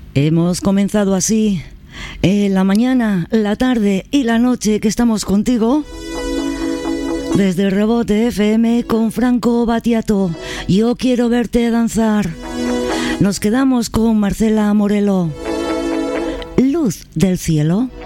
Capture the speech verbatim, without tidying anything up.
Hemos comenzado así, en la mañana, la tarde y la noche que estamos contigo, desde el Rebote F M con Franco Battiato. Yo quiero verte danzar. Nos quedamos con Marcela Morelo. Luz del cielo.